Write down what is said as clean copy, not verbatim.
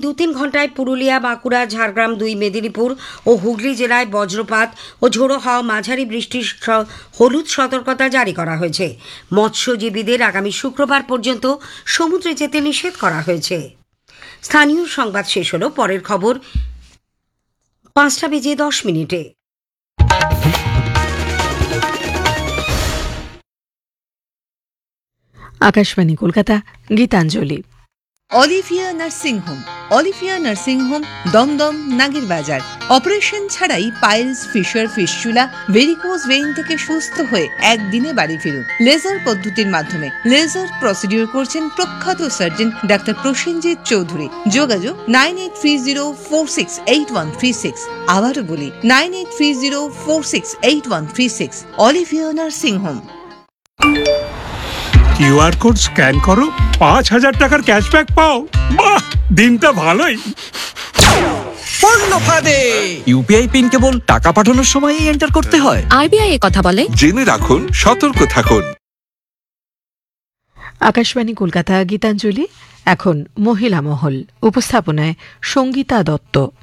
2-3 ঘন্টায় পুরুলিয়া, বাঁকুড়া, ঝাড়গ্রাম, 2 মেদিনীপুর ও হুগলি জেলায় বজ্রপাত ও ঝোড়ো হাওয়া, মাঝারি বৃষ্টির হলুদ সতর্কতা জারি করা হয়েছে। মৎস্যজীবীদের আগামী শুক্রবার পর্যন্ত সমুদ্রে যেতে নিষেধ করা হয়েছে। স্থানীয় সংবাদ শেষ হলো। পরের খবর 5:10 Akashvani Kolkata, Gitanjali. Olivia nursing home Dumdum, নাগের বাজার। অপারেশন ছাড়াই piles, fisher, fistula, varicose vein থেকে সুস্থ হয়ে একদিনে বাড়ি ফিরুন লেজার পদ্ধতির মাধ্যমে। লেজার প্রসিডিউর করছেন প্রখ্যাত সার্জন ডাক্তার প্রসেনজিৎ চৌধুরী। যোগাযোগ 9830468136। আবারও বলি 9830468136। Olivia nursing home. QR code scan করো, 5,000 টাকার ক্যাশব্যাক পাও। বাহ, দিনটা ভালোই। ইউপিআই পিন কেবল টাকা পাঠানোর সময়ই এন্টার করতে হয়। আরবিআই এ কথা বলে। জেনে রাখুন, সতর্ক থাকুন। আকাশবাণী কলকাতা, গীতাঞ্জলি। এখন মহিলা মহল, উপস্থাপনায় সঙ্গীতা দত্ত।